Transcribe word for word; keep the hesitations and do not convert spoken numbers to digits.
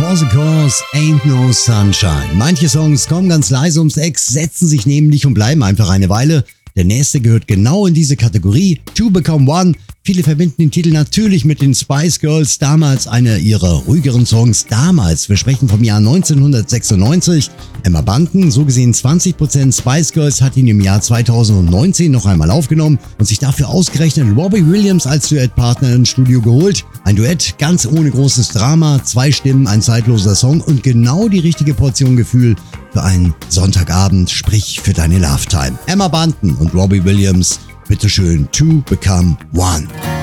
For the Cause, Ain't No Sunshine. Manche Songs kommen ganz leise ums Eck, setzen sich nämlich und bleiben einfach eine Weile. Der nächste gehört genau in diese Kategorie, Two Become One. Viele verbinden den Titel natürlich mit den Spice Girls, damals einer ihrer ruhigeren Songs. Damals, wir sprechen vom Jahr neunzehnhundertsechsundneunzig. Emma Bunton, so gesehen zwanzig Prozent Spice Girls, hat ihn im Jahr zweitausendneunzehn noch einmal aufgenommen und sich dafür ausgerechnet Robbie Williams als Duettpartner ins Studio geholt. Ein Duett ganz ohne großes Drama, zwei Stimmen, ein zeitloser Song und genau die richtige Portion Gefühl für einen Sonntagabend, sprich für deine Love Time. Emma Bunton und Robbie Williams, bitteschön, Two Become One.